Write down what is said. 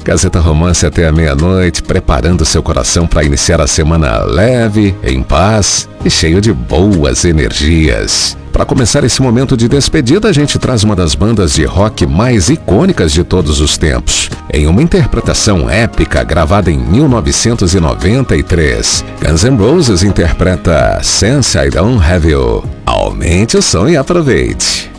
Gazeta Romance até a meia-noite, preparando seu coração para iniciar a semana leve, em paz e cheio de boas energias. Para começar esse momento de despedida, a gente traz uma das bandas de rock mais icônicas de todos os tempos, em uma interpretação épica gravada em 1993. Guns N' Roses interpreta Since I Don't Have You. Aumente o som e aproveite.